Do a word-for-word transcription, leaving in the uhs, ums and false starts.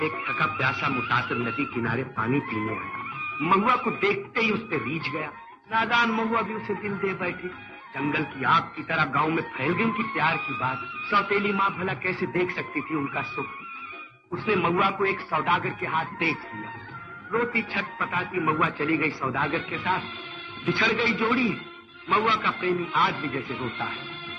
एक थका प्यासा मुसाफिर नदी किनारे पानी पीने आया। महुआ को देखते ही उस पे रीझ गया। नादान महुआ भी उसे दिल दे बैठी। जंगल की आग की तरह गांव में फैल गई उनकी प्यार की बात। सौतेली माँ भला कैसे देख सकती थी उनका सुख। उसने महुआ को एक सौदागर के हाथ बेच दिया। रोती छटपटाती महुआ चली गई सौदागर के साथ। बिछड़ गई जोड़ी। महुआ का प्रेमी आज भी जैसे रोता है।